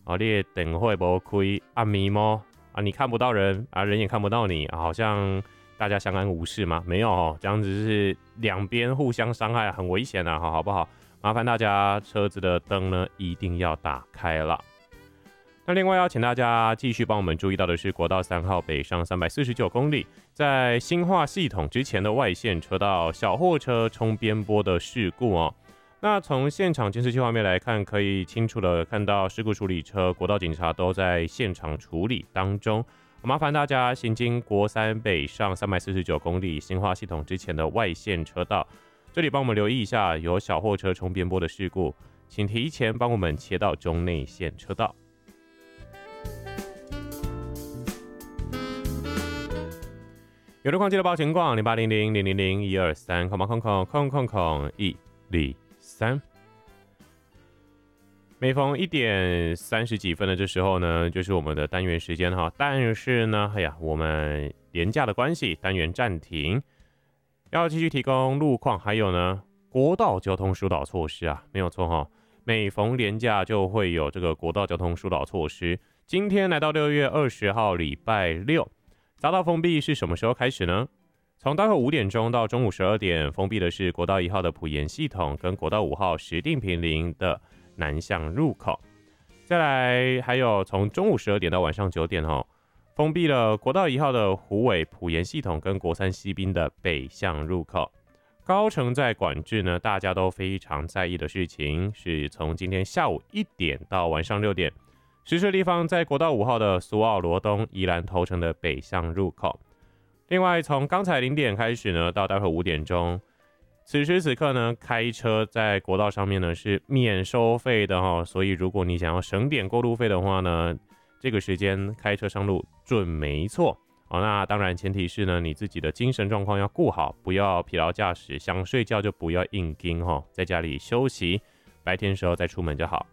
你的灯会不开，暗暝吗？你看不到人人也看不到你，好像大家相安无事吗？没有哦，这样子是两边互相伤害，很危险啊，好不好？麻烦大家车子的灯呢一定要打开了。那另外要请大家继续帮我们注意到的是，国道3号北上349公里，在新化系统之前的外线车道小货车冲边波的事故哦。那从现场监视器画面来看，可以清楚的看到事故处理车、国道警察都在现场处理当中。麻烦大家行经国3北上349公里新化系统之前的外线车道，这里帮我们留意一下有小货车冲边波的事故，请提前帮我们切到中内线车道。有路况记得报情况0800000123，123。每逢1点30几分的这时候呢，就是我们的单元时间哈。但是呢，我们连假的关系，单元暂停，要继续提供路况，还有呢国道交通疏导措施啊，没有错哈。每逢连假就会有这个国道交通疏导措施。今天来到6月20号礼拜六，匝道封闭是什么时候开始呢？从待会5点钟到中午12点，封闭的是国道1号的埔盐系统跟国道5号石碇坪林的南向入口。再来还有从中午12点到晚上9点封闭了国道1号的虎尾埔盐系统跟国3西滨的北向入口。高乘载管制呢，大家都非常在意的事情，是从今天下午1点到晚上6点，实施的地方在国道5号的苏澳罗东宜兰头城的北向入口。另外从刚才0点开始呢，到待会5点钟，此时此刻呢，开车在国道上面呢是免收费的所以如果你想要省点过路费的话呢，这个时间开车上路准没错那当然前提是呢，你自己的精神状况要顾好，不要疲劳驾驶，想睡觉就不要硬盯在家里休息，白天时候再出门就好。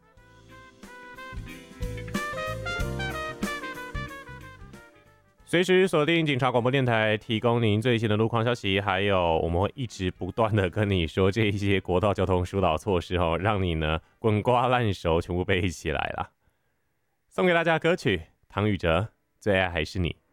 随时锁定警察广播电台，提供您最新的路况消息，还有我们会一直不断的跟你说这一些国道交通疏导措施让你呢滚瓜烂熟全部背起来啦。送给大家歌曲唐禹哲《最爱还是你》。